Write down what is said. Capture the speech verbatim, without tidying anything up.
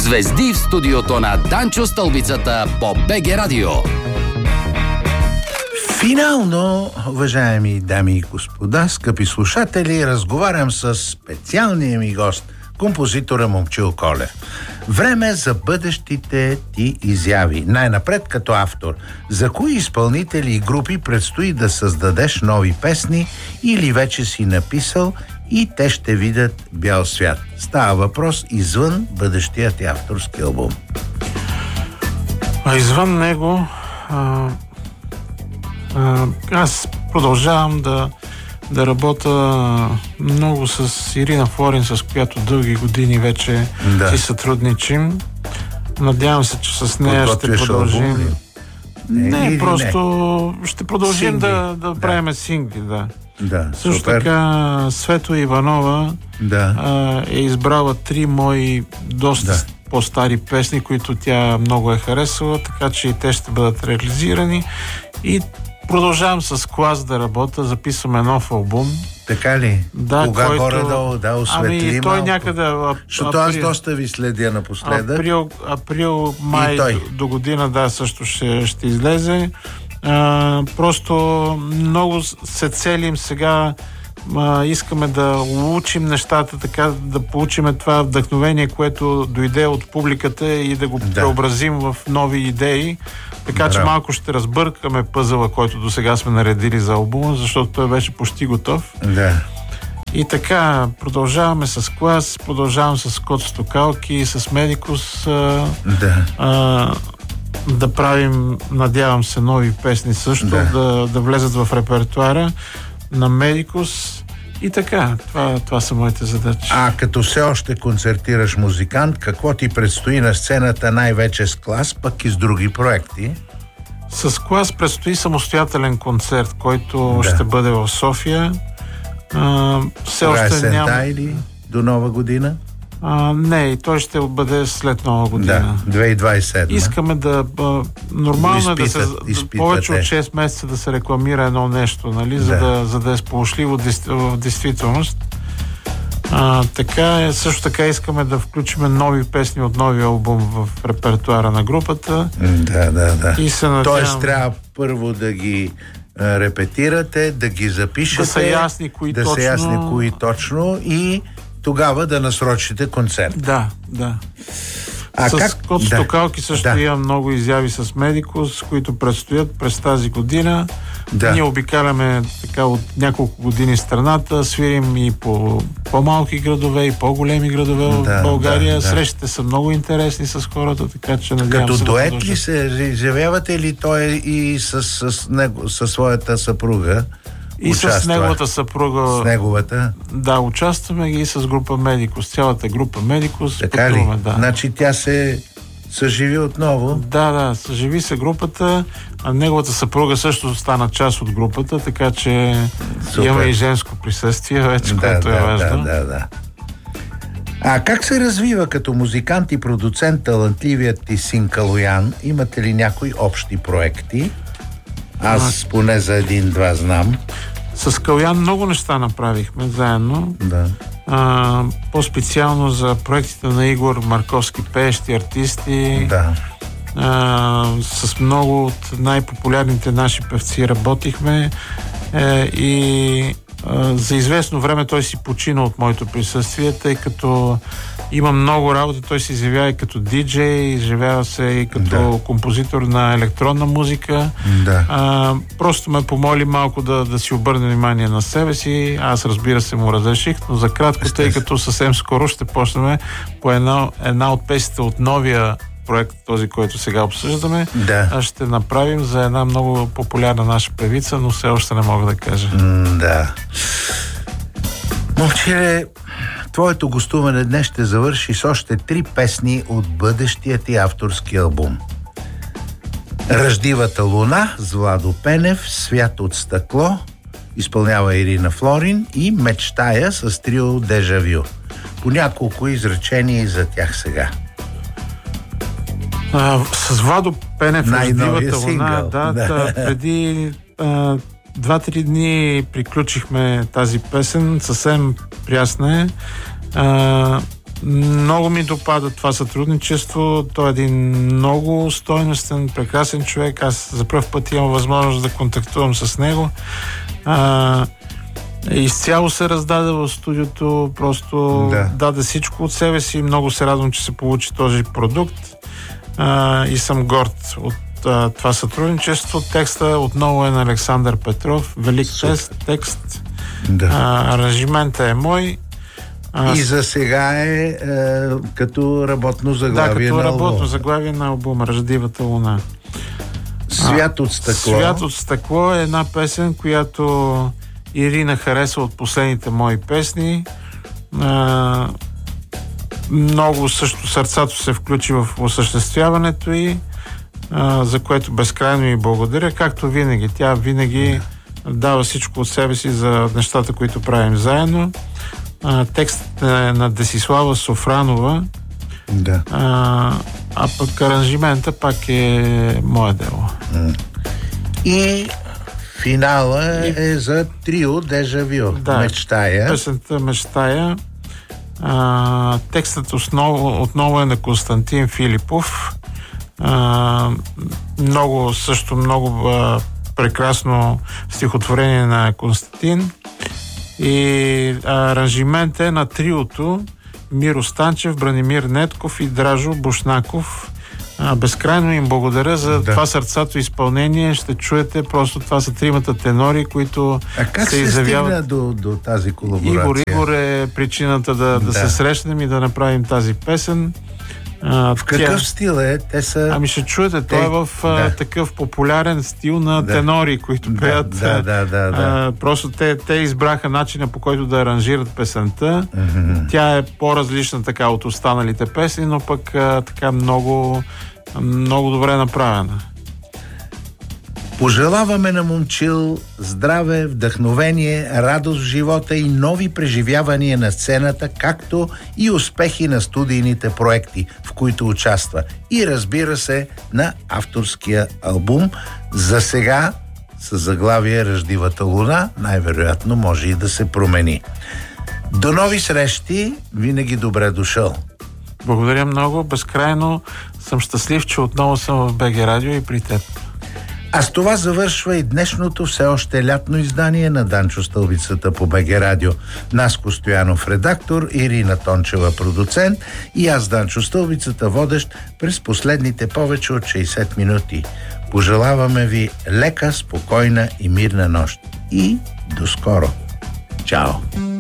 Звезди в студиото на Данчо Стълбицата по БГ Радио. Финално, уважаеми дами и господа, скъпи слушатели, разговарям с специалния ми гост, композитора Момчил Колев. Време за бъдещите ти изяви. Най-напред като автор. За кои изпълнители и групи предстои да създадеш нови песни или вече си написал и те ще видят бял свят? Става въпрос извън бъдещия ти авторски албум. А извън него а, а, аз продължавам да да работя много с Ирина Флорин, с която дълги години вече да. си сътрудничим. Надявам се, че с нея ще продължим. Албум, не, не, просто не. ще продължим сингли. да, да, да правим сингли, да. Да, също супер. така Свето Иванова да. а, е избрала три мои доста да. по-стари песни, които тя много е харесала, така че и те ще бъдат реализирани. И продължавам с Клас да работя, записваме нов албум. Така ли? Да, кога който... горе-долу да осветли ами, той малко? някъде... Защото аз доста ви следя напоследък. Април, април май до, до година, да, също ще, ще излезе. А, просто много се целим сега. А, искаме да улучим нещата, така да получим това вдъхновение, което дойде от публиката и да го да. преобразим в нови идеи. Така Браво. че малко ще разбъркаме пъзъла, който до сега сме наредили за албума, защото той беше почти готов. Да. И така, продължаваме с Клас, продължавам с Кот Стокалки, с Медикус. Да. А, да правим, надявам се, нови песни също, да, да, да влезат в репертуара на Медикус. И така, това, това са моите задачи. А като все още концертираш музикант, какво ти предстои на сцената най-вече с Клас, пък и с други проекти? С Клас предстои самостоятелен концерт, който да. ще бъде в София. А, все още няма... или до Нова година? А, не, той ще бъде след Нова година. Да, две хиляди двадесет и седма. Искаме да... А, нормално изпитат, е да се... изпитате. Повече от шест месеца да се рекламира едно нещо, нали? За да, да, за да е сполучливо в действителност. А, така е, също така искаме да включим нови песни от новия албум в репертуара на групата. Да, да, да. И се надявам... Тоест трябва първо да ги а, репетирате, да ги запишете. Да са ясни кои да точно. Да са ясни кои точно и тогава да насрочите концерт. Да, да. А с как? Кот Стокалки също да. имам много изяви с Медикус, които предстоят през тази година. Да. Ние обикаляме така от няколко години страната, свирим и по по-малки градове, и по-големи градове да, в България. Да, да. Срещите са много интересни с хората, така че надявам Като се дует да ли се изявявате ли той и с, с, него, със своята съпруга? И участва. С неговата съпруга. С неговата? Да, участваме и с група Медикус. Цялата група Медикус. Така ли? Да. Значи тя се съживи отново? Да, да, съживи се групата. А неговата съпруга също стана част от групата, така че супер. Имаме и женско присъствие вече, да, което да, е важно. Да, да, да. А как се развива като музикант и продуцент талантливият ти син Калоян? Имате ли някои общи проекти? Аз а, поне за един-два знам. С Калоян много неща направихме заедно. Да. А, по-специално за проектите на Игор Марковски, пеещи артисти. Да. А, с много от най-популярните наши певци работихме е, и а, за известно време той си почина от моето присъствие, тъй като има много работа. Той се изявява и като диджей, изявява се и като да. композитор на електронна музика. Да. А, просто ме помоли малко да, да си обърне внимание на себе си. Аз, разбира се, му разреших, но за кратко, тъй като съвсем скоро ще почнем по една, една от песните от новия проект, този, който сега обсъждаме, да. ще направим за една много популярна наша певица, но все още не мога да кажа. М, да. Момчиле, твоето гостуване днес ще завърши с още три песни от бъдещия ти авторски албум. Ръждивата луна с Владо Пенев, Свят от стъкло, изпълнява Ирина Флорин, и Мечтая с трио Дежавю. По няколко изречения и за тях сега. А, с Владо Пенев, Ръждивата луна, да, да. да, преди а, два-три дни приключихме тази песен, съвсем прясна е. А, много ми допада това сътрудничество. Той е един много стойностен, прекрасен човек. Аз за пръв път имам възможност да контактувам с него. А, изцяло се раздаде в студиото, просто да. даде всичко от себе си. Много се радвам, че се получи този продукт. А, и съм горд от а, това сътрудничество. Текста отново е на Александър Петров. Велик тест, текст. Да. А, аранжимента е мой. И за сега е, е като работно заглавие да, на албума. Да, като работно албума. заглавие на албума Ръждивата луна. Свят от стъкло. Свят от стъкло е една песен, която Ирина хареса от последните мои песни. А, много също сърцато се включи в осъществяването й, а, за което безкрайно и благодаря. Както винаги, тя винаги да. дава всичко от себе си за нещата, които правим заедно. Текстът е на Десислава Софранова, да. а, а пък аранжимента пак е мое дело. И финала и... е за трио Дежавю. Да, Мечтая. Песента Мечтая. А, текстът осново, отново е на Константин Филипов. А, много, също много а, прекрасно стихотворение на Константин. И аранжимент е на триото Миро Станчев, Бранимир Нетков и Дражо Бушнаков. А, безкрайно им благодаря за да. това сърцато изпълнение. Ще чуете, просто това са тримата тенори, които а как се изявяват. А как се стигна до, до тази колаборация? Игор Игор е причината да, да. да се срещнем и да направим тази песен. А, в какъв тя... стил е? Те са... Ами ще чуете, те... той е в да. а, такъв популярен стил на да. тенори, които да, пеят. Да, да, да, да. А, просто те, те избраха начина, по който да аранжират песента. Mm-hmm. Тя е по-различна така от останалите песни, но пък а, така много, много добре направена. Пожелаваме на Момчил здраве, вдъхновение, радост в живота и нови преживявания на сцената, както и успехи на студийните проекти, в които участва. И разбира се, на авторския албум. За сега с заглавие Ръждивата луна, най-вероятно може и да се промени. До нови срещи, винаги добре дошъл. Благодаря много, безкрайно съм щастлив, че отново съм в БГ Радио и при теб. А с това завършва и днешното все още лятно издание на Данчо Стълбицата по БГ Радио. Наско Стоянов редактор, Ирина Тончева продуцент и аз Данчо Стълбицата водещ през последните повече от шейсет минути. Пожелаваме ви лека, спокойна и мирна нощ. И до скоро. Чао!